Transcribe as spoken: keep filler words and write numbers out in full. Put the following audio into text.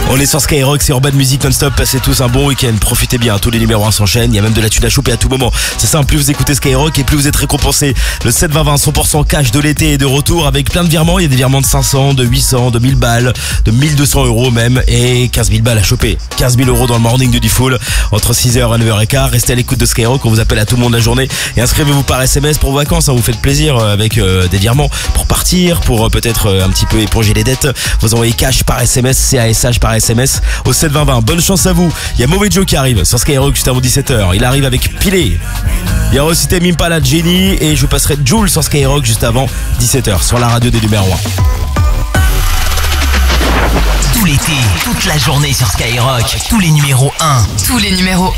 On est sur Skyrock, c'est Urban Music non-stop. Passez tous un bon week-end, profitez bien, tous les numéros un s'enchaînent. Il y a même de la thune à choper à tout moment. C'est simple, plus vous écoutez Skyrock et plus vous êtes récompensé. Le sept vingt vingt, cent pour cent cash de l'été est de retour avec plein de virements. Il y a des virements de cinq cents, de huit cents, de mille balles, de mille deux cents euros même et quinze mille balles à choper. quinze mille euros dans le morning de Diffoul entre six heures et neuf heures quinze. Restez à l'écoute de Skyrock, on vous appelle à tout le monde la journée et inscrivez-vous par S M S pour vos vacances. Hein, vous faites plaisir avec euh, des virements pour partir, pour euh, peut-être euh, un petit peu éponger les dettes. Vous envoyez cash par S M S, C A S H par S M S au sept vingt vingt. Bonne chance à vous. Il y a Mauvais Joe qui arrive sur Skyrock juste avant dix-sept heures. Il arrive avec Pilé. Il y a aussi Tame Impala, Jenny et je passerai Jules sur Skyrock juste avant dix-sept heures sur la radio des numéros un. Tout l'été, toute la journée sur Skyrock, tous les numéros un. Tous les numéros